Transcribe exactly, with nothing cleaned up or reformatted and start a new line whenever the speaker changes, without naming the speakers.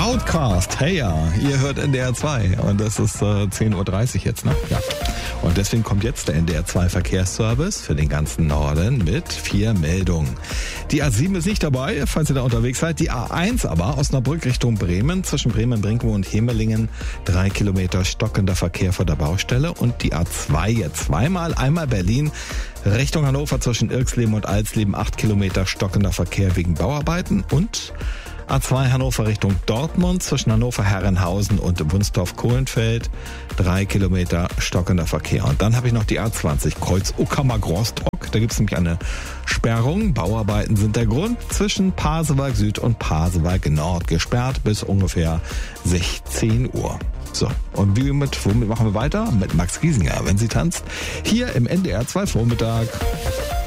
Outcast, hey ja, ihr hört N D R zwei und es ist äh, zehn Uhr dreißig jetzt, ne? Ja. Und deswegen kommt jetzt der N D R zwei Verkehrsservice für den ganzen Norden mit vier Meldungen. Die A sieben ist nicht dabei, falls ihr da unterwegs seid. Die A eins aber, Osnabrück Richtung Bremen, zwischen Bremen, Brinkow und Hemelingen, drei Kilometer stockender Verkehr vor der Baustelle. Und die A zwei jetzt zweimal, einmal Berlin Richtung Hannover zwischen Irxleben und Alsleben, acht Kilometer stockender Verkehr wegen Bauarbeiten. Und A zwei Hannover Richtung Dortmund zwischen Hannover Herrenhausen und Wunstorf-Kohlenfeld, drei Kilometer stockender Verkehr. Und dann habe ich noch die A zwanzig Kreuz Uckermark-Rostock. Da gibt es nämlich eine Sperrung. Bauarbeiten sind der Grund. Zwischen Pasewalk Süd und Pasewalk Nord gesperrt bis ungefähr sechzehn Uhr. So, und wie mit, womit machen wir weiter? Mit Max Giesinger, wenn sie tanzt. Hier im N D R zwei Vormittag.